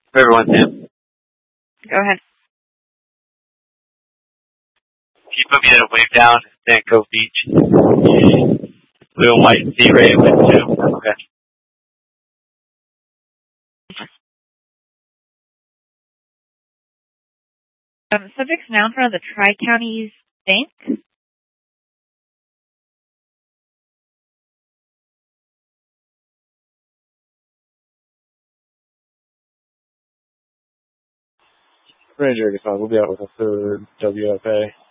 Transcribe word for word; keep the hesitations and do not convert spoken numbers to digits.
Everyone, Sam. Go ahead. Can you put me in a wave down, Sand Cove Beach? Blue and white sea ray with two. Okay. Um, subject's noun for the Tri-Counties Bank. Ranger, we'll be out with a third W F A.